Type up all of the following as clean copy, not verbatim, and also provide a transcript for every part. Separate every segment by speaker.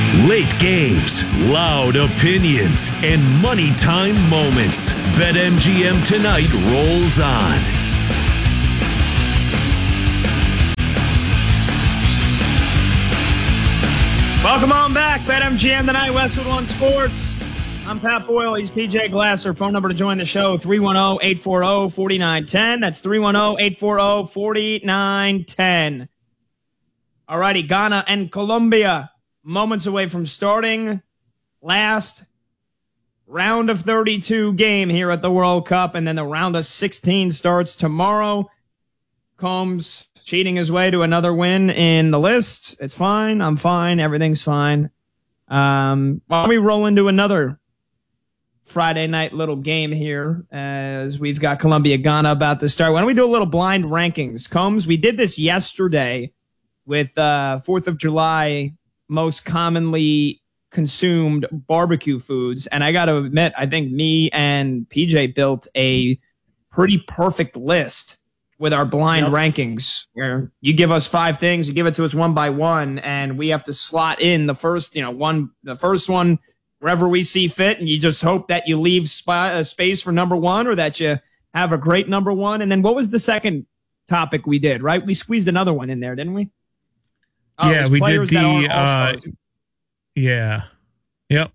Speaker 1: Late games, loud opinions, and money time moments. BetMGM Tonight rolls on.
Speaker 2: Welcome on back. BetMGM Tonight, Westwood One Sports. I'm Pat Boyle. He's PJ Glasser. Phone number to join the show, 310-840-4910. That's 310-840-4910. All righty, Ghana and Colombia. Moments away from starting last round of 32 game here at the World Cup, and then the round of 16 starts tomorrow. Combs cheating his way to another win in the list. It's fine. I'm fine. Everything's fine. Why don't we roll into another Friday night little game here as we've got Colombia-Ghana about to start. Why don't we do a little blind rankings? Combs, we did this yesterday with 4th of July most commonly consumed barbecue foods. And I got to admit, I think me and PJ built a pretty perfect list with our blind rankings, where you give us 5 things, you give it to us one by one, and we have to slot in the first one wherever we see fit, and you just hope that you leave space for number one, or that you have a great number one. And then what was the second topic we did, right? We squeezed another one in there, didn't we?
Speaker 3: Yeah, we did the yeah. Yep.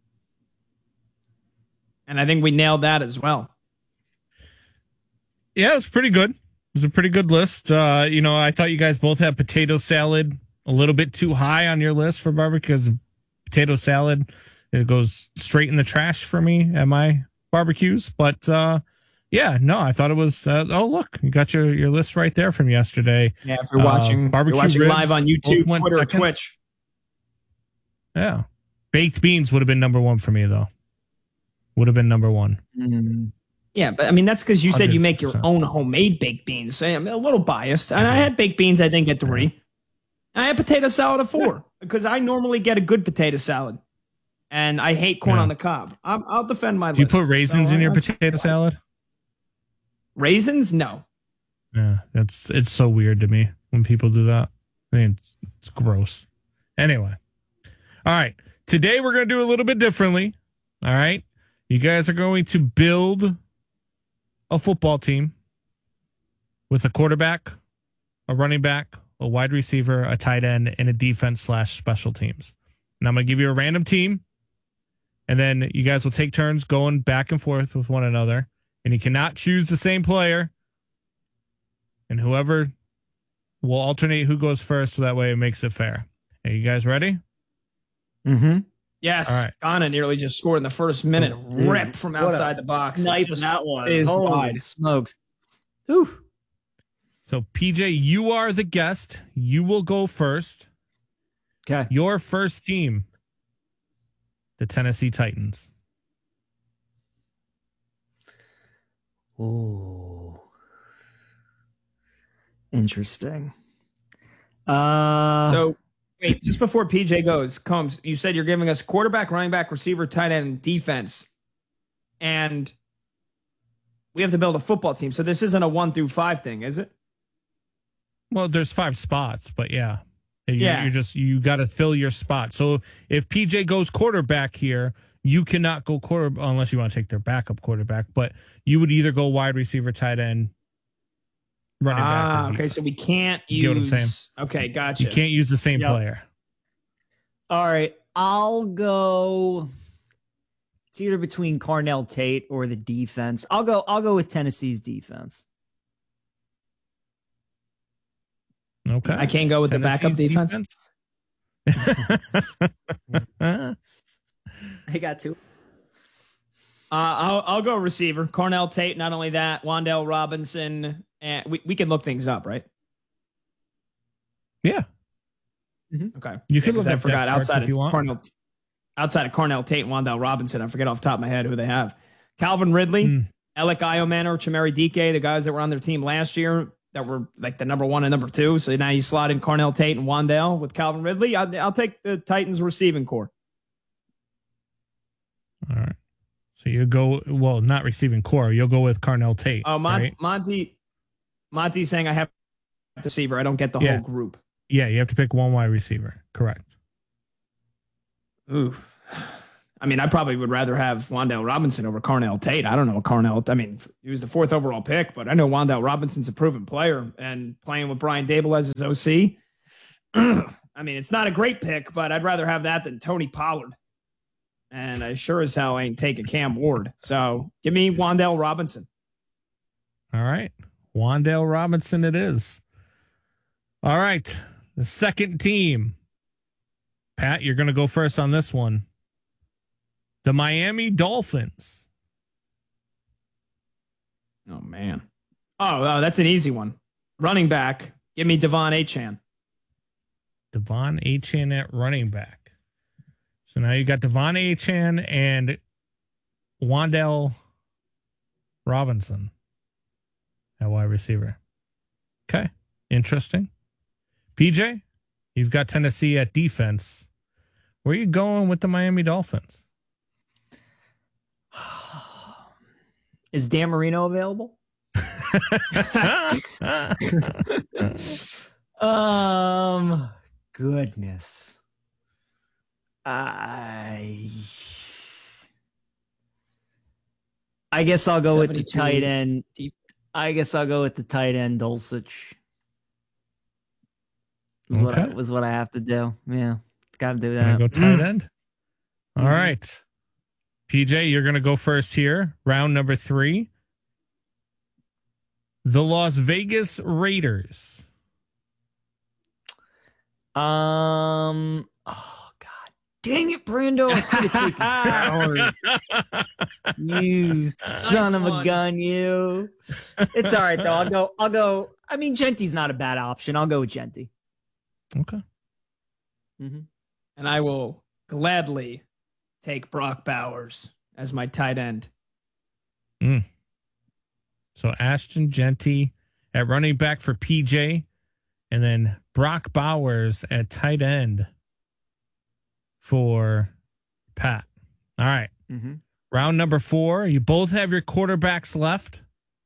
Speaker 2: And I think we nailed that as well.
Speaker 3: Yeah, it was pretty good. It was a pretty good list. I thought you guys both had potato salad a little bit too high on your list for barbecue, because potato salad, it goes straight in the trash for me at my barbecues. But I thought it was. Look, you got your list right there from yesterday.
Speaker 2: Yeah, if you're watching,
Speaker 3: barbecue
Speaker 2: ribs, live on YouTube, Twitter, or Twitch.
Speaker 3: Yeah, baked beans would have been number one for me, though. Would have been number one.
Speaker 2: Mm. Yeah, but I mean, that's because you said you make your own homemade baked beans. So I'm a little biased. And I had baked beans, I think, at 3. And I had potato salad at 4 because I normally get a good potato salad. And I hate corn on the cob. I'll defend my list.
Speaker 3: Do you put raisins in your potato salad?
Speaker 2: Raisins? No.
Speaker 3: Yeah, it's so weird to me when people do that. I mean, it's gross. Anyway. All right. Today we're going to do a little bit differently. All right. You guys are going to build a football team with a quarterback, a running back, a wide receiver, a tight end, and a defense/special teams. And I'm going to give you a random team, and then you guys will take turns going back and forth with one another, and you cannot choose the same player, and whoever will alternate who goes first, so that way it makes it fair. Are you guys ready?
Speaker 2: Mm-hmm. Yes.
Speaker 3: All right.
Speaker 2: Ghana nearly just scored in the first minute. Rip from outside the box.
Speaker 4: Snipe that one.
Speaker 2: Holy wide.
Speaker 4: Smokes. Ooh.
Speaker 3: So, PJ, you are the guest. You will go first.
Speaker 4: Okay.
Speaker 3: Your first team, the Tennessee Titans.
Speaker 4: Oh. Interesting.
Speaker 2: So, wait, just before PJ goes, Combs, you said you're giving us quarterback, running back, receiver, tight end, defense. And we have to build a football team. So this isn't a 1 through 5 thing, is it?
Speaker 3: Well, there's 5 spots, but yeah. You got to fill your spot. So if PJ goes quarterback here, you cannot go quarterback unless you want to take their backup quarterback. But you would either go wide receiver, tight end, running back.
Speaker 2: Okay, so we can't use.
Speaker 3: You know what I'm saying?
Speaker 2: Okay, gotcha.
Speaker 3: You can't use the same player.
Speaker 4: All right, I'll go. It's either between Carnell Tate or the defense. I'll go with Tennessee's defense.
Speaker 3: Okay.
Speaker 2: I can't go with Tennessee's the backup defense.
Speaker 4: I got 2.
Speaker 2: I'll go receiver. Carnell Tate. Not only that, Wan'Dale Robinson. And we can look things up, right?
Speaker 3: Yeah.
Speaker 2: Mm-hmm. Okay.
Speaker 3: You can look
Speaker 2: I
Speaker 3: up
Speaker 2: forgot outside of
Speaker 3: Carnell
Speaker 2: Tate and Wan'Dale Robinson. I forget off the top of my head who they have. Calvin Ridley, Alec Iomanor, Chimere Dike, the guys that were on their team last year that were like the number 1 and number 2. So now you slot in Carnell Tate and Wan'Dale with Calvin Ridley. I'll take the Titans receiving core.
Speaker 3: All right. So you go, well, not receiving core. You'll go with Carnell Tate.
Speaker 2: Oh,
Speaker 3: right?
Speaker 2: Monty's saying I have the receiver. I don't get the whole group.
Speaker 3: Yeah, you have to pick one wide receiver. Correct.
Speaker 2: Ooh. I mean, I probably would rather have Wandale Robinson over Carnell Tate. I don't know Carnell. I mean, he was the 4th overall pick, but I know Wandale Robinson's a proven player, and playing with Brian Dable as his OC. I mean, it's not a great pick, but I'd rather have that than Tony Pollard. And I sure as hell ain't taking Cam Ward. So give me Wandale Robinson.
Speaker 3: All right. Wandale Robinson it is. All right. The second team. Pat, you're going to go first on this one. The Miami Dolphins.
Speaker 2: Oh, man. Oh, that's an easy one. Running back. Give me Devon Achane.
Speaker 3: Devon Achane at running back. So now you got Devon Achane and Wandale Robinson at wide receiver. Okay. Interesting. PJ, you've got Tennessee at defense. Where are you going with the Miami Dolphins?
Speaker 4: Is Dan Marino available? Goodness. I guess I'll go with the tight end. I guess I'll go with the tight end, Dulcich. Was what I have to do. Yeah, got to do that.
Speaker 3: Go tight end. All right. PJ, you're going to go first here. Round number 3. The Las Vegas Raiders.
Speaker 4: Oh God, dang it, Brando! I could have taken Bowers. You son of a gun, you. It's all right though. I'll go. I mean, Genti's not a bad option. I'll go with Genti.
Speaker 3: Okay.
Speaker 2: Mm-hmm. And I will gladly take Brock Bowers as my tight end.
Speaker 3: So Ashton Genti at running back for PJ, and then Brock Bowers at tight end for Pat. All right.
Speaker 4: Mm-hmm.
Speaker 3: Round number 4. You both have your quarterbacks left.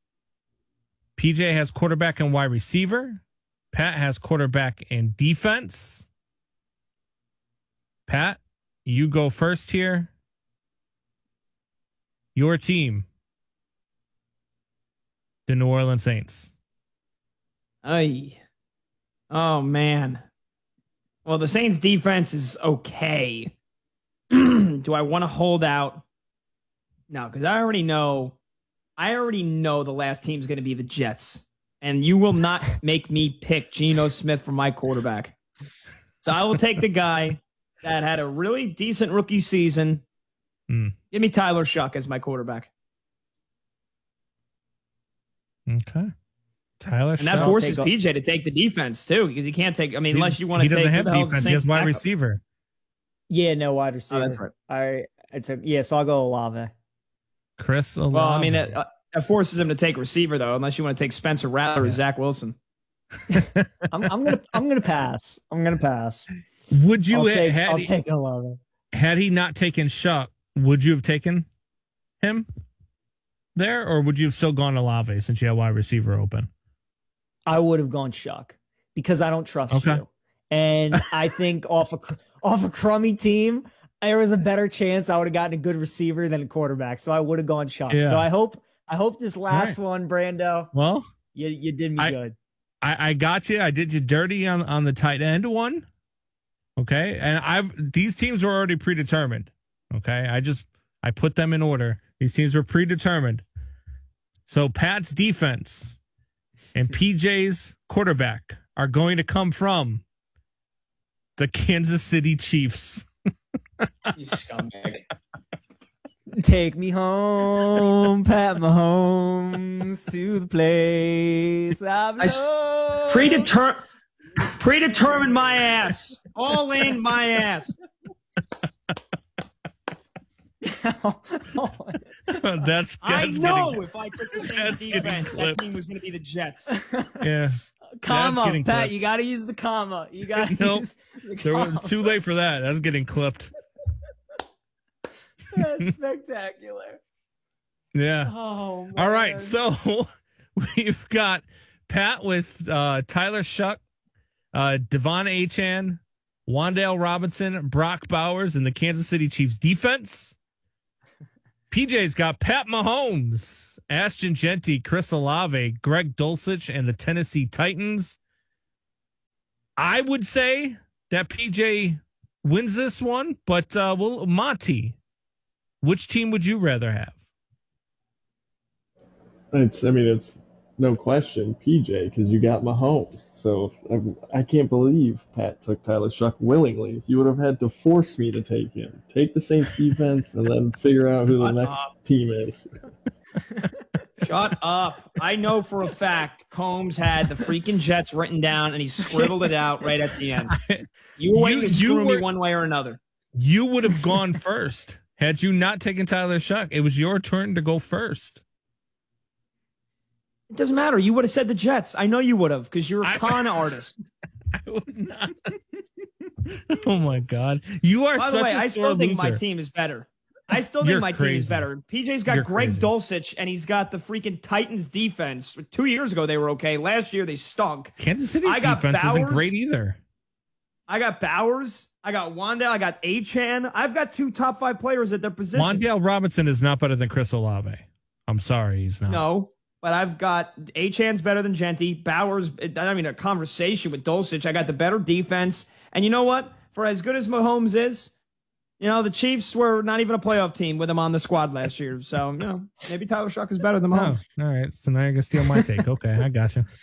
Speaker 3: PJ has quarterback and wide receiver. Pat has quarterback and defense. Pat, you go first here. Your team, the New Orleans Saints.
Speaker 2: Ay. Oh, man. Well, the Saints defense is okay. Do I want to hold out? No, because I already know the last team's going to be the Jets. And you will not make me pick Geno Smith for my quarterback. So I will take the guy that had a really decent rookie season. Give me Tyler Shuck as my quarterback.
Speaker 3: Okay. Tyler
Speaker 2: And that forces PJ to take the defense, too, because he can't take, I mean, unless you want to take.
Speaker 3: He doesn't have defense. He has wide receiver.
Speaker 4: Yeah, no wide receiver.
Speaker 2: Oh, that's right.
Speaker 4: All right. So I'll go Olave.
Speaker 3: Chris Olave.
Speaker 2: Well, I mean, that forces him to take receiver, though, unless you want to take Spencer Rattler or Zach Wilson.
Speaker 4: I'm gonna pass.
Speaker 3: Would you
Speaker 4: I'll take Olave.
Speaker 3: Had he not taken Shuck, would you have taken him there, or would you have still gone Olave since you had wide receiver open?
Speaker 4: I would have gone Shuck because I don't trust you, and I think off a crummy team, there was a better chance I would have gotten a good receiver than a quarterback. So I would have gone Shuck. Yeah. So I hope this last one, Brando.
Speaker 3: Well,
Speaker 4: you did me good.
Speaker 3: I got you. I did you dirty on the tight end one. Okay, and these teams were already predetermined. Okay, I put them in order. These teams were predetermined. So Pat's defense and PJ's quarterback are going to come from the Kansas City Chiefs.
Speaker 2: You scumbag.
Speaker 4: Take me home, Pat Mahomes, to the place I've known.
Speaker 2: Predetermined my ass. All in my ass.
Speaker 3: That's
Speaker 2: I know if I took the same defense, that team was going to be the Jets.
Speaker 3: Yeah.
Speaker 4: Comma, Pat, you got to use the comma. You got to use the comma.
Speaker 3: Too late for that. That's getting clipped.
Speaker 4: That's spectacular.
Speaker 3: Yeah.
Speaker 4: Oh, man.
Speaker 3: All right. So we've got Pat with Tyler Shuck, Devon Achane, Wan'Dale Robinson, Brock Bowers, and the Kansas City Chiefs defense. PJ's got Pat Mahomes, Ashton Genty, Chris Olave, Greg Dulcich, and the Tennessee Titans. I would say that PJ wins this one, but Monty, which team would you rather have?
Speaker 5: It's no question PJ, because you got Mahomes. So I can't believe Pat took Tyler Shuck willingly. You would have had to force me to take him. Take the Saints defense and then figure out who the next team is.
Speaker 2: Shut up. I know for a fact Combs had the freaking Jets written down and he scribbled it out right at the end. You were waiting to screw me one way or another.
Speaker 3: You would have gone first had you not taken Tyler Shuck. It was your turn to go first.
Speaker 2: It doesn't matter. You would have said the Jets. I know you would have, because you're a con artist.
Speaker 3: I would not. Oh my God. You are
Speaker 2: By the
Speaker 3: such
Speaker 2: way,
Speaker 3: a
Speaker 2: I
Speaker 3: sore
Speaker 2: still think
Speaker 3: loser.
Speaker 2: my team is better. I still think my team is better. PJ's got Greg Dulcich, and he's got the freaking Titans defense. 2 years ago, they were okay. Last year, they stunk.
Speaker 3: Kansas City's defense isn't great either.
Speaker 2: I got Bowers. I got Wan'Dale. I got Achane. I've got 2 top 5 players at their position.
Speaker 3: Wan'Dale Robinson is not better than Chris Olave. I'm sorry, he's not.
Speaker 2: No. But I've got Achane's better than Genty. Bowers, a conversation with Dulcich. I got the better defense. And you know what? For as good as Mahomes is, the Chiefs were not even a playoff team with him on the squad last year. So, maybe Tyler Shuck is better than Mahomes.
Speaker 3: Oh, all right. So now you're going to steal my take. Okay, I got you.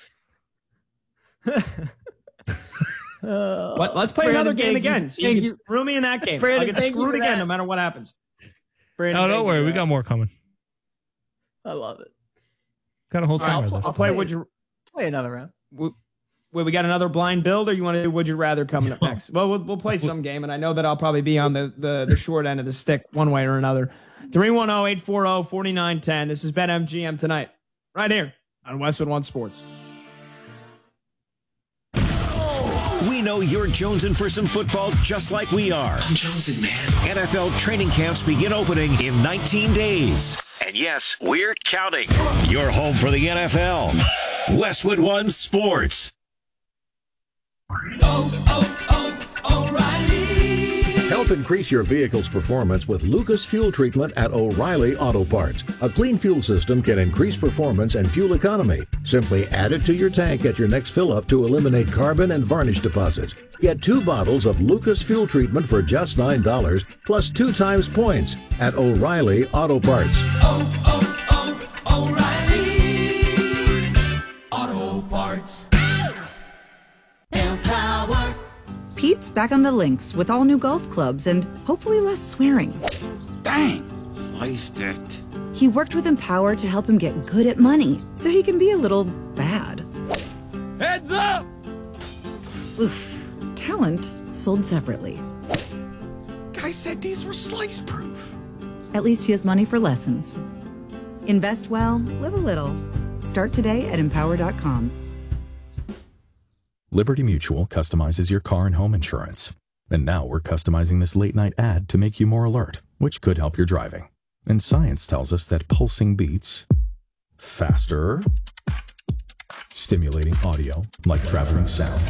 Speaker 2: Let's play another game again. So you can screw me in that game. I'll get screwed again no matter what happens.
Speaker 3: Brandon, don't worry. We got more coming.
Speaker 4: I love it.
Speaker 3: Got a whole summer.
Speaker 2: I'll play. Would you
Speaker 4: play another round?
Speaker 2: We got another blind build, or you want to do Would You Rather coming up next? Well, we'll play some game, and I know that I'll probably be on the short end of the stick one way or another. 310-840-4910. This is BetMGM tonight, right here on Westwood One Sports.
Speaker 1: We know you're jonesing for some football just like we are. I'm jonesing, man. NFL training camps begin opening in 19 days. And yes, we're counting. You're home for the NFL. Westwood One Sports.
Speaker 6: O'Reilly. Help increase your vehicle's performance with Lucas Fuel Treatment at O'Reilly Auto Parts. A clean fuel system can increase performance and fuel economy. Simply add it to your tank at your next fill-up to eliminate carbon and varnish deposits. Get 2 bottles of Lucas Fuel Treatment for just $9, plus 2 times points at O'Reilly Auto Parts.
Speaker 7: O'Reilly Auto Parts. Empower.
Speaker 8: Pete's back on the links with all new golf clubs and hopefully less swearing.
Speaker 7: Dang, sliced it.
Speaker 8: He worked with Empower to help him get good at money so he can be a little bad.
Speaker 7: Heads up!
Speaker 8: Oof. Talent sold separately.
Speaker 7: Guy said these were slice proof.
Speaker 8: At least he has money for lessons. Invest well, live a little. Start today at empower.com.
Speaker 9: Liberty Mutual customizes your car and home insurance. And now we're customizing this late night ad to make you more alert, which could help your driving. And science tells us that pulsing beats faster, stimulating audio like traveling sound,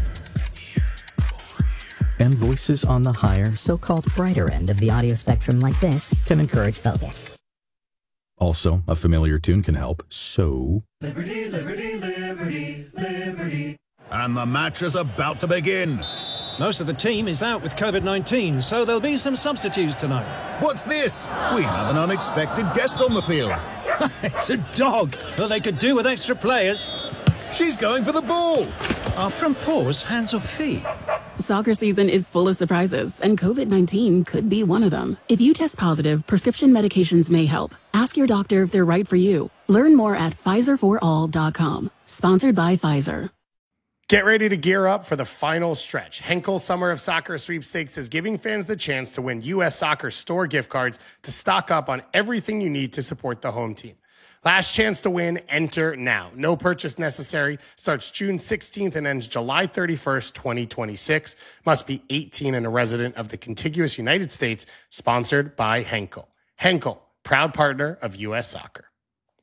Speaker 9: and voices on the higher, so-called brighter end of the audio spectrum like this can encourage focus. Also, a familiar tune can help, so...
Speaker 10: Liberty, liberty, liberty, liberty. And the match is about to begin.
Speaker 11: Most of the team is out with COVID-19, so there'll be some substitutes tonight.
Speaker 10: What's this? We have an unexpected guest on the field.
Speaker 11: It's a dog, but they could do with extra players.
Speaker 10: She's going for the ball.
Speaker 11: Are front paws hands or feet?
Speaker 12: Soccer season is full of surprises, and COVID-19 could be one of them. If you test positive, prescription medications may help. Ask your doctor if they're right for you. Learn more at PfizerForAll.com. Sponsored by Pfizer.
Speaker 13: Get ready to gear up for the final stretch. Henkel Summer of Soccer Sweepstakes is giving fans the chance to win U.S. Soccer store gift cards to stock up on everything you need to support the home team. Last chance to win, enter now. No purchase necessary. Starts June 16th and ends July 31st, 2026. Must be 18 and a resident of the contiguous United States. Sponsored by Henkel. Henkel, proud partner of U.S. Soccer.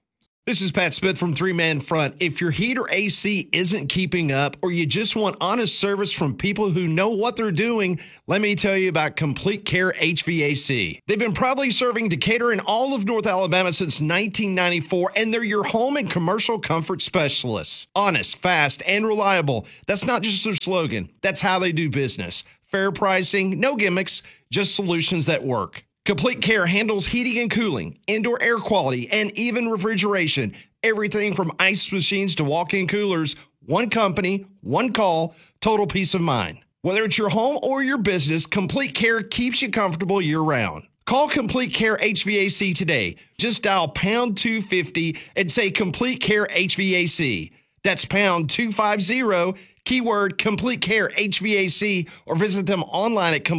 Speaker 14: This is Pat Smith from Three Man Front. If your heat or AC isn't keeping up, or you just want honest service from people who know what they're doing, let me tell you about Complete Care HVAC. They've been proudly serving Decatur and all of North Alabama since 1994, and they're your home and commercial comfort specialists. Honest, fast, and reliable. That's not just their slogan. That's how they do business. Fair pricing, no gimmicks, just solutions that work. Complete Care handles heating and cooling, indoor air quality, and even refrigeration. Everything from ice machines to walk-in coolers. One company, one call, total peace of mind. Whether it's your home or your business, Complete Care keeps you comfortable year-round. Call Complete Care HVAC today. Just dial pound 250 and say Complete Care HVAC. That's pound 250, keyword Complete Care HVAC, or visit them online at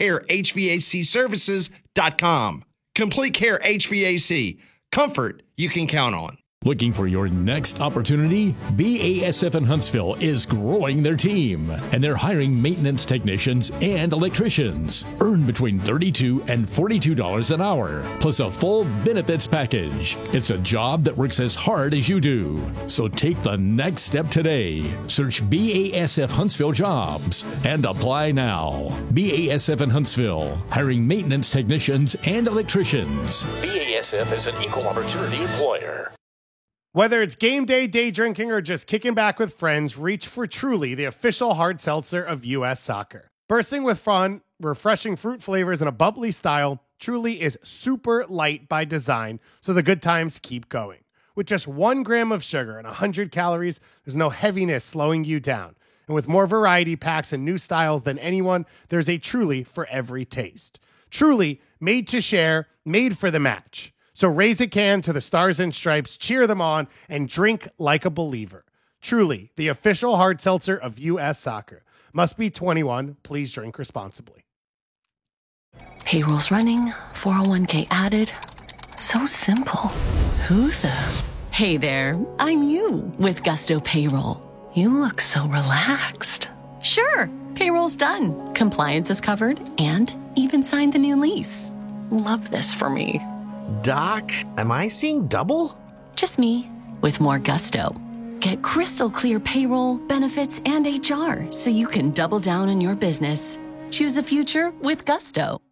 Speaker 14: CompleteCareHVACservices.com. Complete Care HVAC. Comfort you can count on.
Speaker 15: Looking for your next opportunity? BASF in Huntsville is growing their team, and they're hiring maintenance technicians and electricians. Earn between $32 and $42 an hour, plus a full benefits package. It's a job that works as hard as you do. So take the next step today. Search BASF Huntsville Jobs and apply now. BASF in Huntsville, hiring maintenance technicians and electricians. BASF is an equal opportunity employer.
Speaker 13: Whether it's game day, day drinking, or just kicking back with friends, reach for Truly, the official hard seltzer of U.S. Soccer. Bursting with fun, refreshing fruit flavors, and a bubbly style, Truly is super light by design, so the good times keep going. With just 1 gram of sugar and 100 calories, there's no heaviness slowing you down. And with more variety packs and new styles than anyone, there's a Truly for every taste. Truly, made to share, made for the match. So raise a can to the Stars and Stripes, cheer them on, and drink like a believer. Truly, the official hard seltzer of U.S. Soccer. Must be 21. Please drink responsibly.
Speaker 16: Payroll's running, 401k added. So simple. Who the? Hey there, I'm you with Gusto Payroll. You look so relaxed. Sure, payroll's done. Compliance is covered and even signed the new lease. Love this for me.
Speaker 7: Doc, am I seeing double?
Speaker 16: Just me, with more gusto. Get crystal clear payroll, benefits, and HR so you can double down on your business. Choose a future with Gusto.